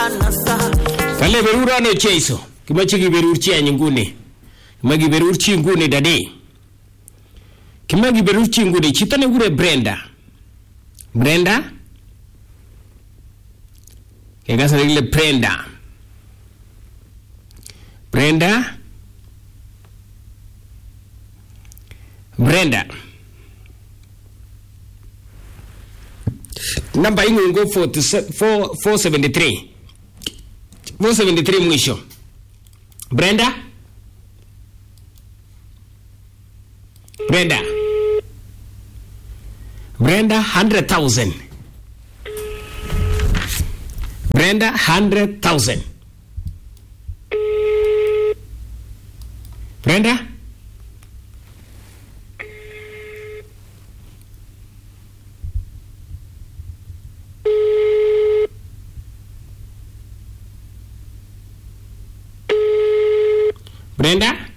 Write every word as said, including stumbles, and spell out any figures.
Kale berura no cheiso. Kimache kiberurchi anyinguni. Kimagi berurchi nguni dadi. Kimagi berurchi nguni chitane gure Brenda. Brenda? Kegasa ile Brenda. Brenda? Brenda. Number ingo ngo four seventy-three. four seventy-three mwisho. Brenda? Brenda? Brenda, one hundred thousand. Brenda, one hundred thousand. Brenda? Brenda?